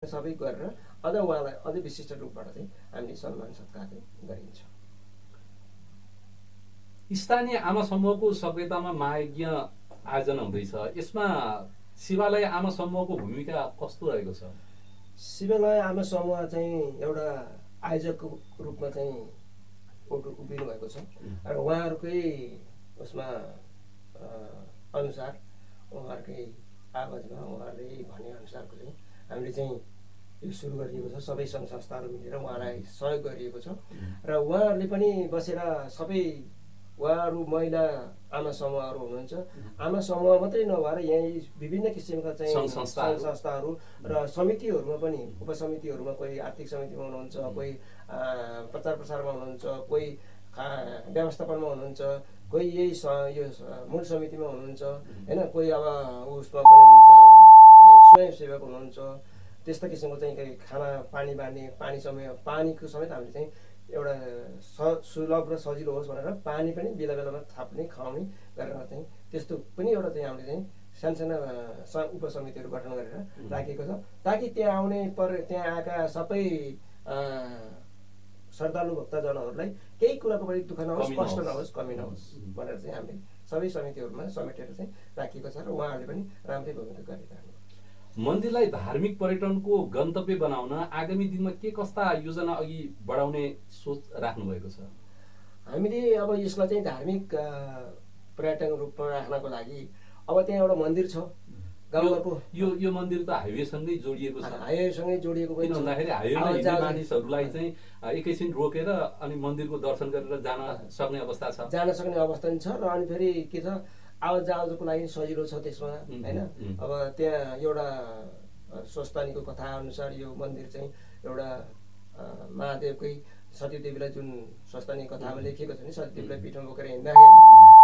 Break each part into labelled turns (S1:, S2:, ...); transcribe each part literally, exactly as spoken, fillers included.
S1: सबै गरेर अझ उहाँलाई अझै विशिष्ट रूपबाट चाहिँ हामीले सम्मान सत्कार चाहिँ गरिन्छ।
S2: स्थानीय आमा समूहको सभ्यतामा महायज्ञ आयोजना हुँदैछ, यसमा शिवालय आमा समूहको भूमिका कस्तो रहेको छ?
S1: शिवालय आमा समूह चाहिँ एउटा आयोजकको रूपमा चाहिँ उभिनु भएको छ र उहाँहरूकै उसमा अनुसार उहाँहरूकै आवाजमा उहाँहरूले भनेअनुसारको चाहिँ हामीले चाहिँ यो सुरु गरिएको छ। सबै सङ्घ संस्थाहरू मिलेर उहाँलाई सहयोग गरिएको छ र उहाँहरूले पनि बसेर सबै उहाँहरू महिला आमा समूहहरू हुनुहुन्छ। आमा समूह मात्रै नभएर यहीँ विभिन्न किसिमका चाहिँ सङ्घ संस्थाहरू र समितिहरूमा पनि उपसमितिहरूमा कोही आर्थिक समितिमा हुनुहुन्छ, कोही प्रचार प्रसारमा हुनुहुन्छ, कोही व्यवस्थापनमा हुनुहुन्छ, कोही यही यो मूल समितिमा हुनुहुन्छ होइन, कोही अब उसमा पनि हुनुहुन्छ स्वयंसेवक हुनुहुन्छ। त्यस्ता किसिमको चाहिँ कोही खाना पानी बाँड्ने पानी समय पानीको समेत हामीले चाहिँ एउटा स सुलभ र सजिलो होस् भनेर पानी पनि बेला बेलामा थाप्ने खुवाउने गरेर चाहिँ त्यस्तो पनि एउटा चाहिँ हामीले चाहिँ सानसाना उपसमितिहरू गठन गरेर राखेको छ, ताकि त्यहाँ आउने पर त्यहाँ आएका सबै श्रद्धालु भक्तजनहरूलाई केही कुराको पनि दुःख नहोस्, कष्ट नहोस्, कमी नहोस् भनेर चाहिँ हामीले सबै समितिहरूमा समेटेर चाहिँ राखेको छ र उहाँहरूले पनि राम्रै भूमिका गरिरहनु।
S2: मन्दिरलाई धार्मिक पर्यटनको गन्तव्य बनाउन आगामी दिनमा के कस्ता योजना अघि बढाउने सोच राख्नु भएको छ?
S1: हामीले अब यसलाई चाहिँ धार्मिक पर्यटन रूपमा राख्नको लागि अब त्यहाँ एउटा मन्दिर छ गाउँघरको।
S2: यो यो मन्दिर त हाइवेसँगै जोडिएको छ।
S1: हाइवेसँगै जोडिएको पनि
S2: भन्दाखेरि हाइवेमा हिँड्ने मानिसहरूलाई चाहिँ एकैछिन रोकेर अनि मन्दिरको दर्शन गरेर जान सक्ने अवस्था छ,
S1: जान सक्ने अवस्था पनि छ र अनि फेरि के छ आवाज जावजको लागि सजिलो छ त्यसमा होइन। अब त्यहाँ एउटा स्वस्तानीको कथा अनुसार यो मन्दिर चाहिँ एउटा महादेवकै सतीदेवीलाई जुन स्वस्तानी कथामा लेखिएको छ नि, सतीदेवीलाई पिठमा बोकेर हिँड्दाखेरि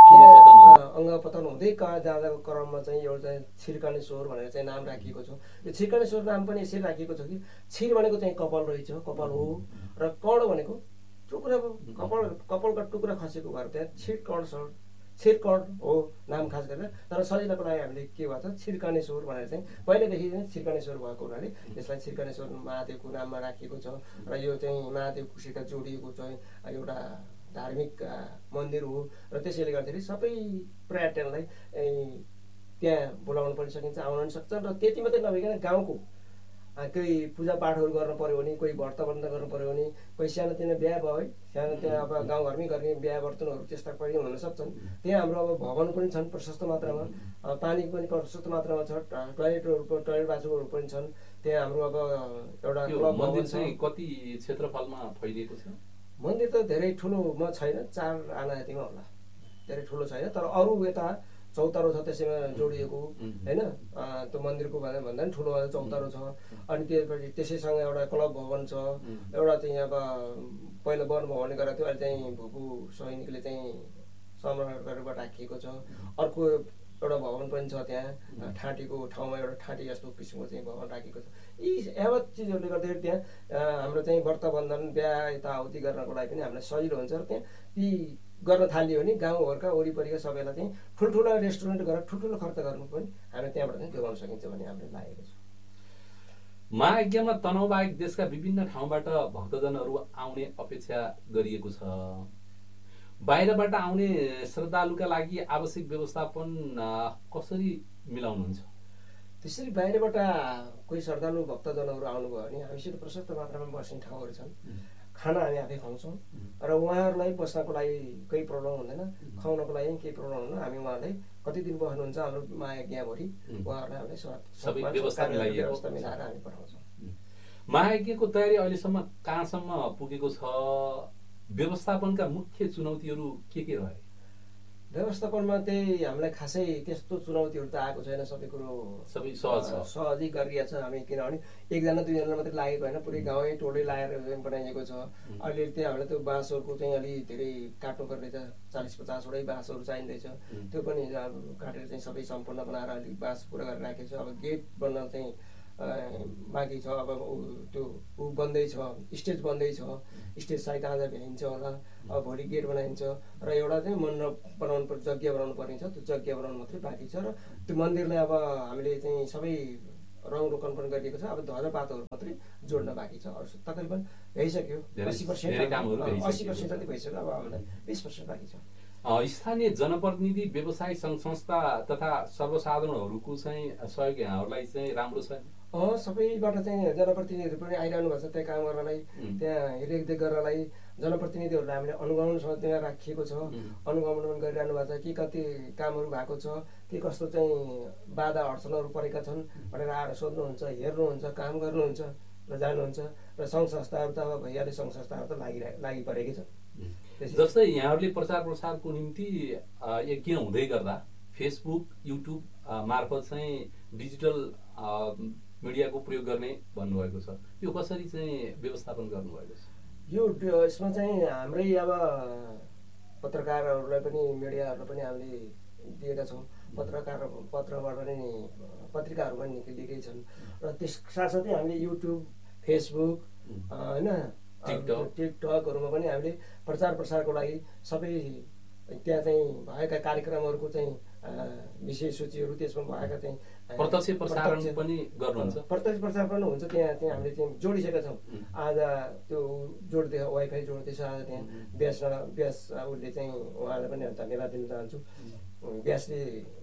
S1: अङ्ग पतन हुँदै कहाँ जाँदाको क्रममा चाहिँ एउटा चाहिँ छिर्कानेश्वर भनेर चाहिँ नाम राखिएको छ। यो छिर्कानेश्वर नाम पनि यसरी राखिएको छ कि छिर भनेको चाहिँ कपाल रहेछ, कपाल हो, र कर्ण भनेको टुक्रा कपाल कपालका टुक्रा खसेको भएर त्यहाँ छिर कर्ण छ, छिरकर्ण हो नाम खास गरेर। तर सजिलोको लागि हामीले के भन्छ छिर्कानेश्वर भनेर चाहिँ पहिल्यैदेखि चाहिँ छिर्कानेश्वर भएको हुनाले यसलाई छिर्कानेश्वर महादेवको नाममा राखिएको छ र यो चाहिँ महादेवसित जोडिएको चाहिँ एउटा धार्मिक मन्दिर हो र त्यसैले गर्दाखेरि सबै पर्यटनलाई त्यहाँ बोलाउनु पनि सकिन्छ, आउन पनि सक्छ। र त्यति मात्रै नभइकन गाउँको कोही पूजापाठहरू गर्नु पऱ्यो भने, कोही व्रतबन्ध गर्नु पऱ्यो भने, कोही सानोतिनो बिहा भयो है, सानो त्यहाँ अब गाउँघरमै गर्ने बिहा वर्तनहरू त्यस्ता पनि हुन सक्छन्। त्यहाँ हाम्रो अब भवन पनि छन् प्रशस्त मात्रामा, पानी पनि प्रशस्त मात्रामा छ, टोयलेटहरू टोयलेट बाथरुमहरू पनि छन्। त्यहाँ हाम्रो अब एउटा क्लब
S2: मन्दिर चाहिँ कति क्षेत्रफलमा फैलिएको छ?
S1: मन्दिर त धेरै ठुलोमा छैन, चार आना यतिमा होला, धेरै ठुलो छैन। तर अरू यता चौतारो छ त्यसैमा जोडिएको होइन, त्यो मन्दिरको भन्दा भन्दा पनि ठुलो चौतारो छ। अनि त्यसपछि त्यसैसँग एउटा क्लब भवन छ, एउटा चाहिँ अब पहिला वन भवनले गरेको थियो, अहिले चाहिँ भूपू सैनिकले चाहिँ संरक्षण गरेर राखिएको छ। अर्को एउटा भवन पनि छ त्यहाँ ठाँटीको ठाउँमा, एउटा ठाँटी जस्तो किसिमको चाहिँ भवन राखेको छ। यी यावत चिजहरूले गर्दाखेरि त्यहाँ हाम्रो चाहिँ व्रतबन्धन बिहा यताउति गर्नको लागि पनि हामीलाई सजिलो हुन्छ। र त्यहाँ ती गर्न थालियो भने गाउँघरका वरिपरिका सबैलाई चाहिँ ठुल्ठुला रेस्टुरेन्ट गरेर ठुल्ठुलो खर्च गर्नु पनि हामी त्यहाँबाट चाहिँ जोगाउन सकिन्छ भन्ने हामीले लागेको छ।
S2: महायज्ञमा तनहुबाहेक देशका विभिन्न ठाउँबाट भक्तजनहरू आउने अपेक्षा गरिएको छ। बाहिरबाट आउने श्रद्धालुका लागि आवश्यक व्यवस्थापन कसरी मिलाउनुहुन्छ?
S1: त्यसरी बाहिरबाट कोही श्रद्धालु भक्तजनहरू आउनुभयो भने हामीसित प्रशस्त मात्रामा बस्ने ठाउँहरू छन्, खाना हामी आफै खुवाउँछौँ र उहाँहरूलाई बस्नको लागि केही प्रब्लम हुँदैन, खुवाउनको लागि केही प्रब्लम हुँदैन। हामी उहाँलाई कति दिन बस्नुहुन्छ हाम्रो महायज्ञभरि उहाँहरूलाई हामीले
S2: सबै व्यवस्था
S1: मिलाएर हामी पठाउँछौँ।
S2: महायज्ञको तयारी अहिलेसम्म कहाँसम्म पुगेको छ? व्यवस्थापनका मुख्य चुनौतीहरू के के रहे?
S1: व्यवस्थापनमा त्यही हामीलाई खासै त्यस्तो चुनौतीहरू त आएको छैन, सबै कुरो
S2: सबै सहज
S1: सहजै गरिरहेछ हामी। किनभने एकजना दुईजना मात्रै लागेको होइन, पुरै गाउँै टोलै लगाएर बनाइएको छ। अहिले त्यहाँ हामीलाई त्यो बाँसहरूको चाहिँ अलि धेरै काट्नुपर्ने छ, चालिस पचासवटै बाँसहरू चाहिँदैछ, त्यो पनि काटेर चाहिँ सबै सम्पूर्ण बनाएर अलिक बाँस पुरा गरेर राखेको छ। अब गेट बन्न चाहिँ बाँकी छ, अब त्यो ऊ बन्दैछ, स्टेज बन्दैछ, स्टेज सायद आज भ्याइन्छ होला, अब भोलि गेट बनाइन्छ र एउटा चाहिँ मण्डप बनाउनु पर्छ, यज्ञ बनाउनु पर्ने छ, त्यो यज्ञ बनाउनु मात्रै बाँकी छ। र त्यो मन्दिरलाई अब हामीले चाहिँ सबै रङ रोपन पनि गरिएको छ। अब ध्वजा पातहरू मात्रै जोड्न बाँकी छ। अरू तकरिबन भइसक्यो, अस्सी पर्सेन्ट अस्सी पर्सेन्ट जति भइसक्यो। अब हामीलाई बिस पर्सेन्ट बाँकी छ।
S2: स्थानीय जनप्रतिनिधि, व्यवसाय सङ्घ संस्था तथा सर्वसाधारणहरूको चाहिँ सहयोग यहाँहरूलाई चाहिँ राम्रो छ?
S1: अँ सबैबाट चाहिँ जनप्रतिनिधिहरू पनि आइरहनु भएको छ त्यहाँ काम गर्नलाई, त्यहाँ रेखदेख गर्नलाई। जनप्रतिनिधिहरूलाई हामीले अनुगमनसँग त्यहाँ राखिएको छ, अनुगमन पनि गरिरहनु भएको छ। के कति कामहरू भएको छ, के कस्तो चाहिँ बाधा अडचनहरू परेका छन् भनेर आएर सोध्नुहुन्छ, हेर्नुहुन्छ, काम गर्नुहुन्छ र जानुहुन्छ। र सङ्घ संस्थाहरू त अब भइहाल्यो, सङ्घ संस्थाहरू त लागि लागि परेकै छ।
S2: जस्तै यहाँहरूले प्रचार प्रसारको निम्ति यज्ञ हुँदै गर्दा फेसबुक, युट्युब मार्फत चाहिँ डिजिटल मिडियाको प्रयोग गर्ने भन्नुभएको छ, यो कसरी चाहिँ व्यवस्थापन गर्नुभएको छ?
S1: यो यसमा चाहिँ हाम्रै अब पत्रकारहरूलाई पनि, मिडियाहरूलाई पनि हामीले दिएका छौँ। पत्रकार पत्रबाट पनि पत्रिकाहरू पनि निक्लिएकै छन्। र त्यस साथसाथै हामीले युट्युब, फेसबुक होइन,
S2: टिकटक
S1: टिकटकहरूमा पनि हामीले प्रचार प्रसारको लागि सबै त्यहाँ चाहिँ भएका कार्यक्रमहरूको चाहिँ विषय सूचीहरू, त्यसमा भएका चाहिँ
S2: प्रत्यक्ष प्रसारण पनि गर्नुहुन्छ?
S1: प्रत्यक्ष प्रसारण पनि हुन्छ। त्यहाँ त्यहाँ हामीले चाहिँ जोडिसकेका छौँ। आज त्यो जोड्दै वाइफाई जोड्दैछ। आज त्यहाँ ब्यासमा ब्यास उसले चाहिँ उहाँलाई पनि धन्यवाद दिन चाहन्छु। ब्यासले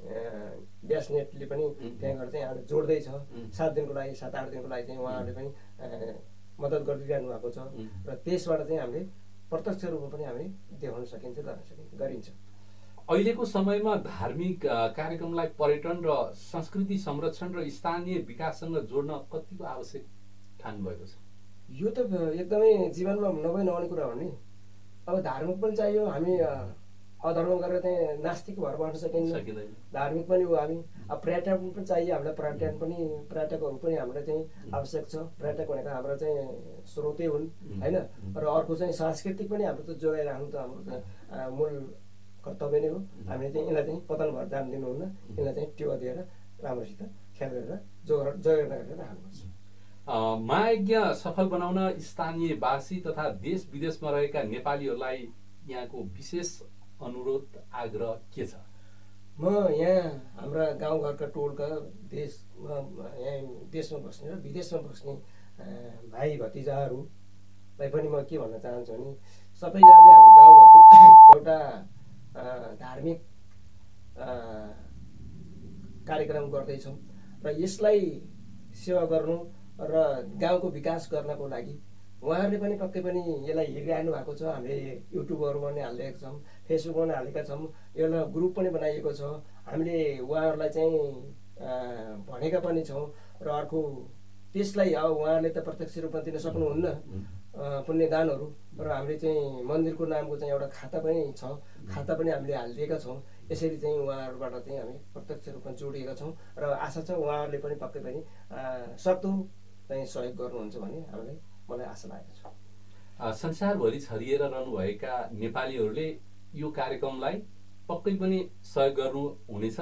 S1: ब्यास नेटले पनि त्यहाँबाट चाहिँ आज जोड्दैछ। सात दिनको लागि, सात आठ दिनको लागि चाहिँ उहाँहरूले पनि मद्दत गरिरहनु भएको छ। र त्यसबाट चाहिँ हामीले प्रत्यक्ष रूपमा पनि हामीले देखाउन सकिन्छ, गर्न सकिन्छ, गरिन्छ।
S2: अहिलेको समयमा धार्मिक कार्यक्रमलाई पर्यटन र संस्कृति संरक्षण र स्थानीय विकाससँग जोड्न कतिको आवश्यक ठान्नुभएको छ?
S1: यो त एकदमै जीवनमा नभई नहुने कुरा हो नि। अब धार्मिक पनि चाहियो, हामी अधर्म गरेर चाहिँ नास्तिक भएर बस्न सकिँदैन। धार्मिक पनि हो हामी। अब पर्यटन पनि चाहियो हामीलाई। पर्यटन पनि पर्यटकहरू पनि हामीलाई चाहिँ आवश्यक छ। पर्यटक भनेको हाम्रो चाहिँ स्रोतै हुन् होइन। र अर्को चाहिँ सांस्कृतिक पनि हाम्रो त जोगाइराख्नु त हाम्रो चाहिँ मूल कर्तव्य नै हो। हामीले चाहिँ यसलाई चाहिँ पतन भएर जान दिनुहुन्न। यसलाई चाहिँ टेवा दिएर राम्रोसित ख्याल गरेर जोगा जोगाएर गरेर राख्नुपर्छ।
S2: महायज्ञ सफल बनाउन स्थानीयवासी तथा देश विदेशमा रहेका नेपालीहरूलाई यहाँको विशेष अनुरोध, आग्रह के छ?
S1: म यहाँ हाम्रा गाउँघरका टोलका देशमा यहाँ देशमा बस्ने र विदेशमा बस्ने भाइ भतिजाहरूलाई पनि म के भन्न चाहन्छु भने सबैजनाले हाम्रो गाउँघरको एउटा धार्मिक कार्यक्रम गर्दैछौँ र यसलाई सेवा गर्नु र गाउँको विकास गर्नको लागि उहाँहरूले पनि पक्कै पनि यसलाई हेरिरहनु भएको छ। हामीले युट्युबहरूमा पनि हालिदिएका छौँ, फेसबुकमा पनि हालेका छौँ, एउटा ग्रुप पनि बनाइएको छ। हामीले उहाँहरूलाई चाहिँ भनेका पनि छौँ। र अर्को त्यसलाई अब उहाँहरूले त प्रत्यक्ष रूपमा दिन सक्नुहुन्न पुण्यदानहरू, र हामीले चाहिँ मन्दिरको नामको चाहिँ एउटा खाता पनि छ। खाता पनि हामीले हालिदिएका छौँ। यसरी चाहिँ उहाँहरूबाट चाहिँ हामी प्रत्यक्ष रूपमा जोडिएका छौँ र आशा छ उहाँहरूले पनि पक्कै पनि सक्दो चाहिँ सहयोग गर्नुहुन्छ भन्ने हामीलाई मलाई आशा लागेको छ।
S2: संसारभरि छरिएर रहनुभएका नेपालीहरूले यो कार्यक्रमलाई पक्कै पनि सहयोग गर्नु हुनेछ।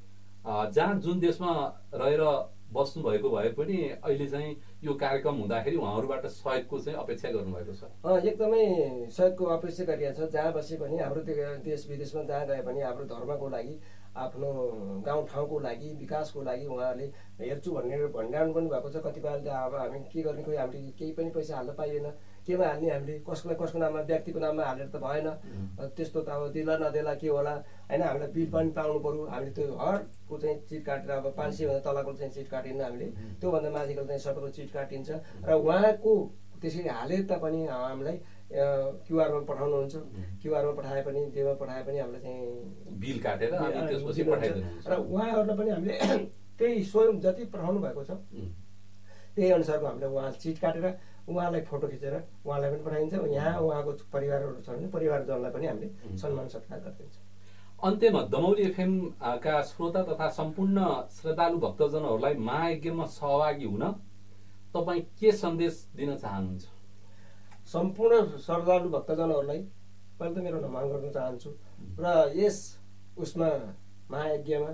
S2: जहाँ जुन देशमा रहेर बस्नुभएको भए पनि अहिले चाहिँ यो कार्यक्रम हुँदाखेरि उहाँहरूबाट सहयोगको चाहिँ अपेक्षा गर्नुभएको छ?
S1: एकदमै सहयोगको अपेक्षा गरिएको छ। जहाँ बसे पनि हाम्रो देश विदेशमा जहाँ गए पनि हाम्रो धर्मको लागि, आफ्नो गाउँठाउँको लागि, विकासको लागि उहाँहरूले हेर्छु भनेर भनिरहनु पनि भएको छ। कतिपयले त अब हामी के गर्ने, कोही हामीले केही पनि पैसा हाल्न पाइएन, केमा हाल्ने, हामीले कसको कसको नाममा, व्यक्तिको नाममा हालेर त भएन। त्यस्तो त अब दिला नदेला के होला होइन। हामीलाई बिल पनि पाउनु पऱ्यो। हामीले त्यो हरको चाहिँ चिट काटेर अब पाँच सयभन्दा तलको चाहिँ चिट काटिन्न हामीले, त्योभन्दा माथिको चाहिँ सबैको चिट काटिन्छ। र उहाँको त्यसरी हालेर त पनि हामीलाई क्युआरमा पठाउनुहुन्छ। क्युआरमा पठाए पनि, जेमा पठाए पनि हामीलाई चाहिँ
S2: बिल काटेर त्यसपछि पठाइदिनुहुन्छ।
S1: र उहाँहरूलाई पनि हामीले त्यही स्वयं जति पठाउनु भएको छ त्यही अनुसारको हामीले उहाँ चिट काटेर उहाँलाई फोटो खिचेर उहाँलाई पनि पठाइन्छ। यहाँ उहाँको परिवारहरू छ भने परिवारजनलाई पनि हामीले सम्मान सत्कार गरिदिन्छौँ।
S2: अन्त्यमा दमौली एफएम का श्रोता तथा सम्पूर्ण श्रद्धालु भक्तजनहरूलाई महायज्ञमा सहभागी हुन तपाईँ के सन्देश दिन चाहनुहुन्छ?
S1: सम्पूर्ण श्रद्धालु भक्तजनहरूलाई पहिला त मेरो नमन गर्न चाहन्छु। र यस उसमा महायज्ञमा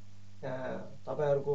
S1: तपाईँहरूको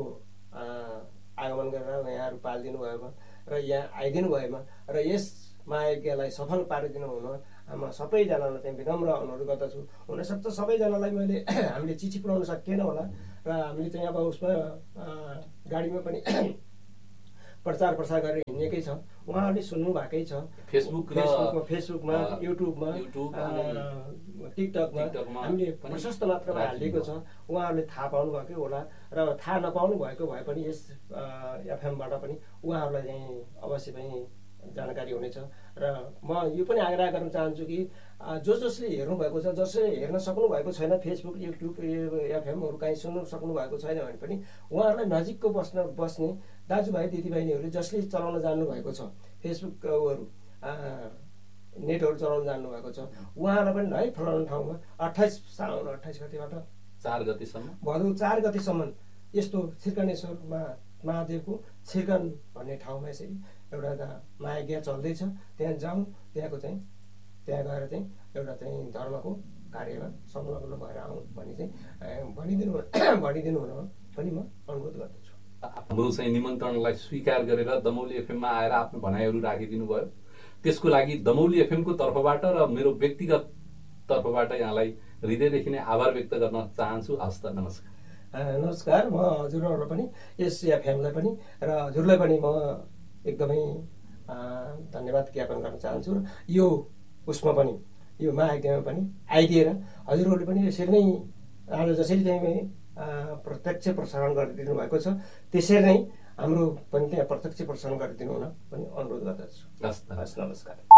S1: आगमन गरेर यहाँहरू पालिदिनु भएमा र यहाँ आइदिनु भएमा र यस महायज्ञलाई सफल पारिदिनु हुन म सबैजनालाई चाहिँ विनम्र अनुरोध गर्दछु। हुनसक्छ सबैजनालाई मैले हामीले चिठी पुऱ्याउन सकिएन होला, र हामीले चाहिँ अब उसमा गाडीमा पनि प्रचार प्रसार गरेर हिँडेकै छ। उहाँहरूले सुन्नु भएकै छ
S2: फेसबुक
S1: फेसबुकमा फेसबुकमा युट्युबमा टिकटकमा हामीले प्रशस्त मात्रामा हालिदिएको छ। उहाँहरूले थाहा पाउनु भएकै होला र थाहा नपाउनु भएको भए पनि यस एफएमबाट पनि उहाँहरूलाई चाहिँ अवश्य पनि जानकारी हुनेछ। र म यो पनि आग्रह गर्न चाहन्छु कि जो जसले हेर्नुभएको छ, जसले हेर्न सक्नु भएको छैन फेसबुक युट्युब एफएमहरू काहीँ सुन्नु सक्नु भएको छैन भने पनि उहाँहरूलाई नजिकको बस्न बस्ने दाजुभाइ दिदीबहिनीहरूले जसले चलाउन जान्नुभएको छ फेसबुकहरू नेटहरू चलाउन जान्नुभएको छ उहाँहरूलाई पनि है फलाउनु ठाउँमा अट्ठाइस साउन अट्ठाइस गतिबाट
S2: चार गतिसम्म
S1: भदौ चार गतिसम्म यस्तो छिर्कनेश्वरमा महादेवको छिर्कन भन्ने ठाउँमा यसरी एउटा महायज्ञ चल्दैछ। त्यहाँ जाउँ, त्यहाँको चाहिँ त्यहाँ गएर चाहिँ एउटा चाहिँ धर्मको कार्यमा संलग्न भएर आउँ भनी चाहिँ भनिदिनु भनिदिनु हुन पनि म अनुरोध गर्दछु।
S2: हाम्रो चाहिँ निमन्त्रणलाई स्वीकार गरेर दमौली एफएममा आएर आफ्नो भनाइहरू राखिदिनु भयो, त्यसको लागि दमौली एफएमको तर्फबाट र मेरो व्यक्तिगत तर्फबाट यहाँलाई हृदयदेखि नै आभार व्यक्त गर्न चाहन्छु। हस् त, नमस्कार।
S1: नमस्कार। म हजुरहरूलाई पनि यस एफएमलाई पनि र हजुरलाई पनि म एकदमै धन्यवाद ज्ञापन गर्न चाहन्छु। र यो उसमा पनि यो महायज्ञमा पनि आइदिएर हजुरहरूले पनि यसरी नै आज जसरी चाहिँ प्रत्यक्ष प्रसारण गरिदिनु भएको छ त्यसरी नै हाम्रो पनि त्यहाँ प्रत्यक्ष प्रसारण गरिदिनु हुन पनि अनुरोध गर्दछु।
S2: हस्,
S1: नमस्कार।